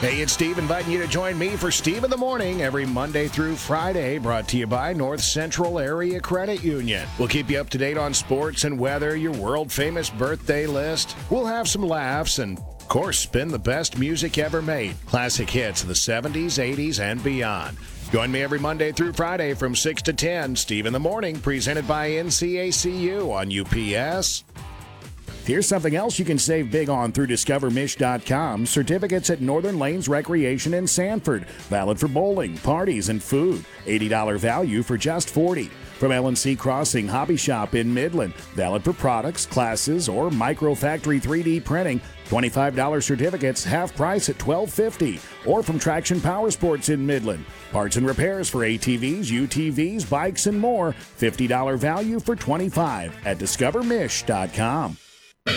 Hey, it's Steve inviting you to join me for Steve in the Morning every Monday through Friday, brought to you by North Central Area Credit Union. We'll keep you up to date on sports and weather, your world-famous birthday list. We'll have some laughs and, of course, spin the best music ever made. Classic hits of the 70s, 80s, and beyond. Join me every Monday through Friday from 6 to 10. Steve in the Morning, presented by NCACU on UPS. Here's something else you can save big on through DiscoverMish.com. Certificates at Northern Lanes Recreation in Sanford. Valid for bowling, parties, and food. $80 value for just $40. From LNC Crossing Hobby Shop in Midland. Valid for products, classes, or micro factory 3D printing. $25 certificates, half price at $12.50. Or from Traction Power Sports in Midland. Parts and repairs for ATVs, UTVs, bikes, and more. $50 value for $25 at DiscoverMish.com.